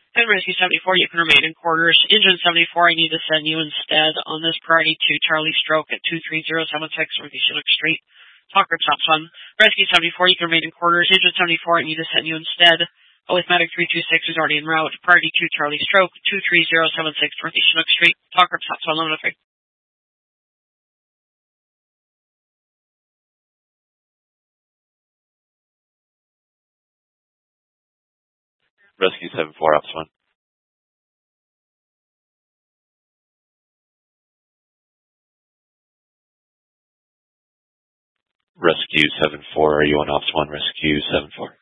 And Rescue 74, you can remain in quarters. Engine 74, I need to send you instead on this priority to Charlie Stroke at 23076 Northeast Chinook Street. Talker Tops 1. Rescue 74, you can remain in quarters. Engine 74, I need to send you instead. With Medic 326 is already en route. Priority 2 Charlie Stroke, 23076 Northeast Chinook Street. Talker Tops 1, limit of 3. Rescue 74, Ops 1. Rescue 74, are you on Ops 1? Rescue 74.